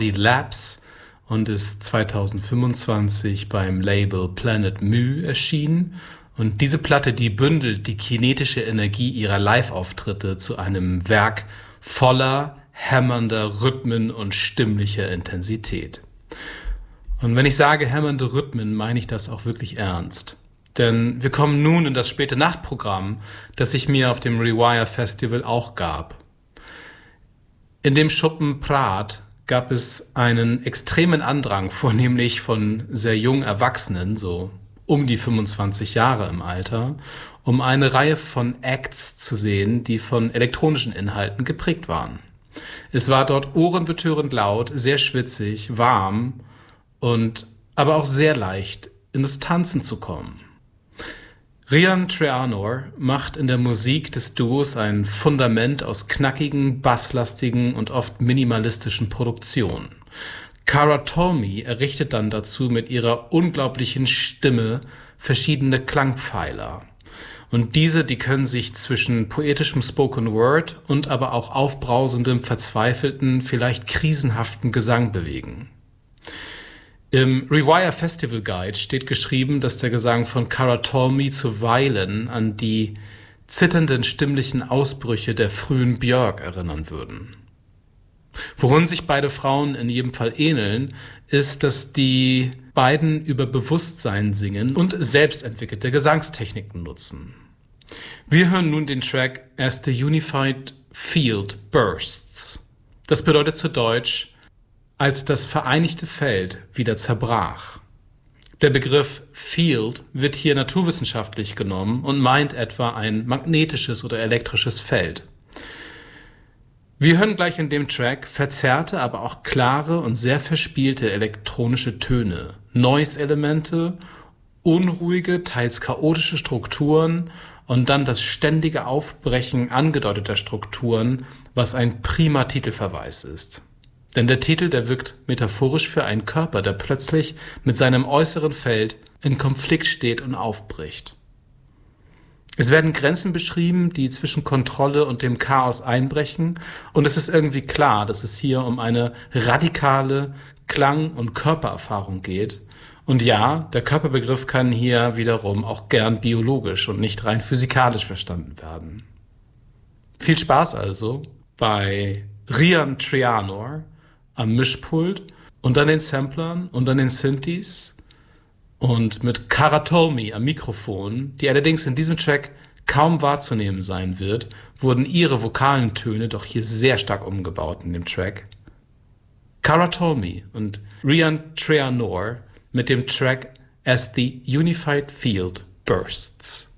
Labs und ist 2025 beim Label Planet Mu erschienen. Und diese Platte, die bündelt die kinetische Energie ihrer Live-Auftritte zu einem Werk voller, hämmernder Rhythmen und stimmlicher Intensität. Und wenn ich sage hämmernde Rhythmen, meine ich das auch wirklich ernst. Denn wir kommen nun in das späte Nachtprogramm, das ich mir auf dem Rewire Festival auch gab. In dem Schuppen Prat gab es einen extremen Andrang, vornehmlich von sehr jungen Erwachsenen, so um die 25 Jahre im Alter, um eine Reihe von Acts zu sehen, die von elektronischen Inhalten geprägt waren. Es war dort ohrenbetörend laut, sehr schwitzig, warm und aber auch sehr leicht, in das Tanzen zu kommen. Rian Treanor macht in der Musik des Duos ein Fundament aus knackigen, basslastigen und oft minimalistischen Produktionen. Cara Talmy errichtet dann dazu mit ihrer unglaublichen Stimme verschiedene Klangpfeiler. Und diese, die können sich zwischen poetischem Spoken Word und aber auch aufbrausendem, verzweifelten, vielleicht krisenhaften Gesang bewegen. Im Rewire Festival Guide steht geschrieben, dass der Gesang von Cara Talmy zuweilen an die zitternden stimmlichen Ausbrüche der frühen Björk erinnern würden. Worin sich beide Frauen in jedem Fall ähneln, ist, dass die beiden über Bewusstsein singen und selbstentwickelte Gesangstechniken nutzen. Wir hören nun den Track As the Unified Field Bursts. Das bedeutet zu Deutsch, als das vereinigte Feld wieder zerbrach. Der Begriff Field wird hier naturwissenschaftlich genommen und meint etwa ein magnetisches oder elektrisches Feld. Wir hören gleich in dem Track verzerrte, aber auch klare und sehr verspielte elektronische Töne, Noise-Elemente, unruhige, teils chaotische Strukturen und dann das ständige Aufbrechen angedeuteter Strukturen, was ein prima Titelverweis ist. Denn der Titel, der wirkt metaphorisch für einen Körper, der plötzlich mit seinem äußeren Feld in Konflikt steht und aufbricht. Es werden Grenzen beschrieben, die zwischen Kontrolle und dem Chaos einbrechen, und es ist irgendwie klar, dass es hier um eine radikale Klang- und Körpererfahrung geht. Und ja, der Körperbegriff kann hier wiederum auch gern biologisch und nicht rein physikalisch verstanden werden. Viel Spaß also bei Rian Treanor am Mischpult und an den Samplern und an den Synthes und mit Cara Talmy am Mikrofon, die allerdings in diesem Track kaum wahrzunehmen sein wird, wurden ihre vokalen Töne doch hier sehr stark umgebaut in dem Track. Cara Talmy und Rian Treanor mit dem Track As the Unified Field Bursts.